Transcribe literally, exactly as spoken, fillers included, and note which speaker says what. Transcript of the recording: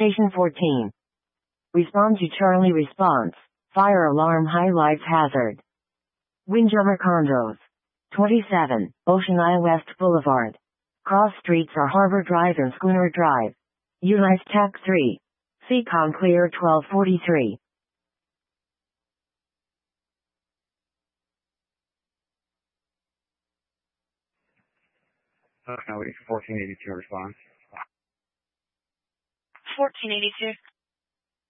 Speaker 1: Station fourteen. Respond to Charlie response. Fire alarm highlights hazard. Windjammer condos. twenty-seven, Ocean Isle West Boulevard. Cross streets are Harbor Drive and Schooner Drive. Unice Tech three. Seacom Clear twelve forty-three.
Speaker 2: Uh, no, fourteen eighty-two response.
Speaker 3: fourteen eighty-two.